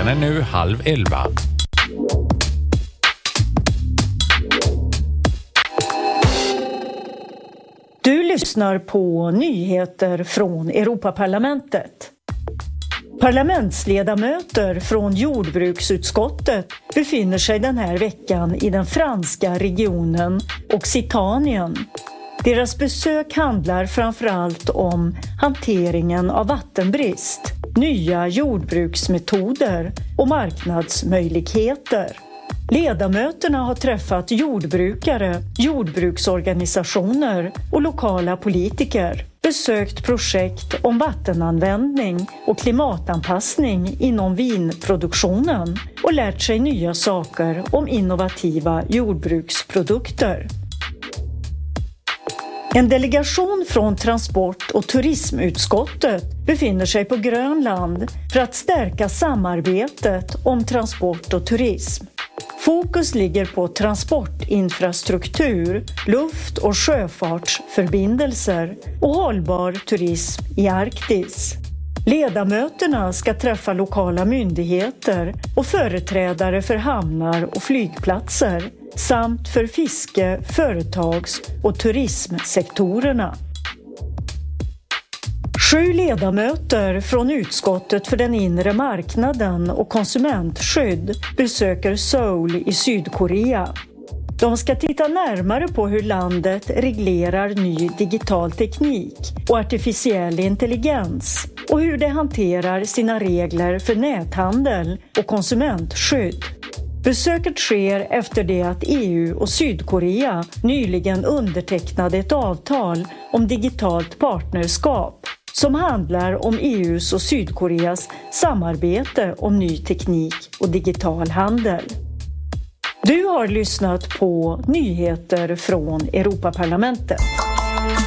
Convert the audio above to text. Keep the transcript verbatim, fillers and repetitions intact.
Klockan är nu halv elva. Du lyssnar på nyheter från Europaparlamentet. Parlamentsledamöter från jordbruksutskottet befinner sig den här veckan i den franska regionen Occitanien. Deras besök handlar framförallt om hanteringen av vattenbrist, nya jordbruksmetoder och marknadsmöjligheter. Ledamöterna har träffat jordbrukare, jordbruksorganisationer och lokala politiker, besökt projekt om vattenanvändning och klimatanpassning inom vinproduktionen och lärt sig nya saker om innovativa jordbruksprodukter. En delegation från transport- och turismutskottet befinner sig på Grönland för att stärka samarbetet om transport och turism. Fokus ligger på transportinfrastruktur, luft- och sjöfartsförbindelser och hållbar turism i Arktis. Ledamöterna ska träffa lokala myndigheter och företrädare för hamnar och flygplatser samt för fiske-, företags- och turismsektorerna. Sju ledamöter från utskottet för den inre marknaden och konsumentskydd besöker Seoul i Sydkorea. De ska titta närmare på hur landet reglerar ny digital teknik och artificiell intelligens och hur det hanterar sina regler för näthandel och konsumentskydd. Besöket sker efter det att E U och Sydkorea nyligen undertecknade ett avtal om digitalt partnerskap som handlar om E U:s och Sydkoreas samarbete om ny teknik och digital handel. Du har lyssnat på nyheter från Europaparlamentet.